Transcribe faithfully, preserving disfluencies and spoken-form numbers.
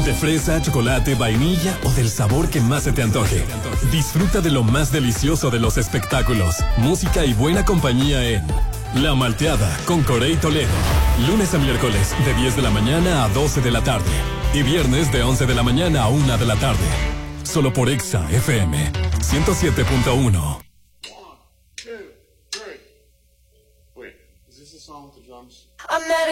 De fresa, chocolate, vainilla o del sabor que más se te antoje. Disfruta de lo más delicioso de los espectáculos, música y buena compañía en La Malteada con Corey Toledo. Lunes a miércoles de diez de la mañana a doce de la tarde. Y viernes de once de la mañana a una de la tarde. Solo por Exa F M ciento siete punto uno. Wait, is this a song with the drums? I'm not